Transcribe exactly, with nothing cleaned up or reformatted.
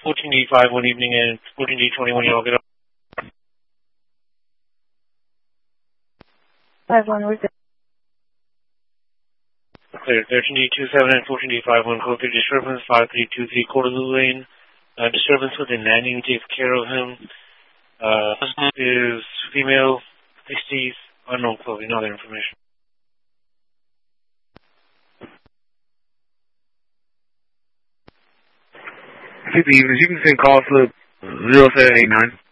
fourteen D five one evening and fourteen D twenty-one, you all get up. five one, we're good. Clear. thirteen D two seven and fourteen D five one, code three disturbance, five three two three Cordeloo Lane. Uh, disturbance within Nanning, take care of him. Uh, is female, sixties, unknown clothing, no other information. fifty, you can send call slip zero seven eight nine.